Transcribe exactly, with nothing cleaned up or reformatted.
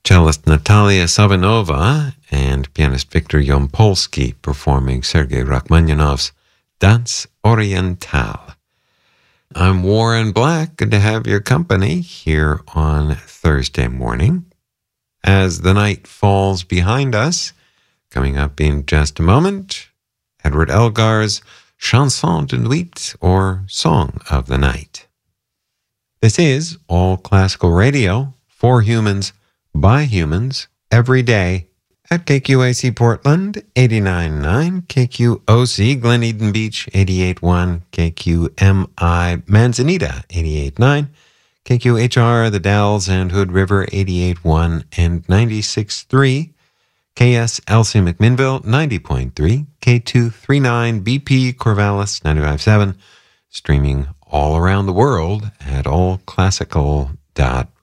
cellist Natalia Savinova and pianist Viktor Yampolsky performing Sergei Rachmaninoff's Danse Orientale. I'm Warren Black. Good to have your company here on Thursday morning. As the night falls behind us, coming up in just a moment, Edward Elgar's Chanson de Nuit, or Song of the Night. This is All Classical Radio, for humans, by humans, every day, at K Q A C Portland, eighty-nine point nine, K Q O C Glen Eden Beach, eighty-eight point one, K Q M I Manzanita, eighty-eight point nine, K Q H R The Dalles and Hood River, eighty-eight point one and ninety-six point three, K S L C McMinnville, ninety point three, K two thirty-nine B P Corvallis, ninety-five point seven, streaming all around the world at all classical dot